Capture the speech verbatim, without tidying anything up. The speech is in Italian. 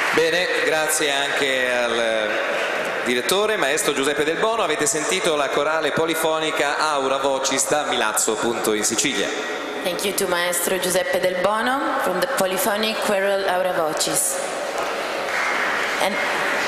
Bene, grazie anche al direttore, maestro Giuseppe Del Bono. Avete sentito la corale polifonica Aura Vocis da Milazzo, appunto in Sicilia. Thank you to Maestro Giuseppe Del Bono from the Polyphonic Choral Aura Vocis. And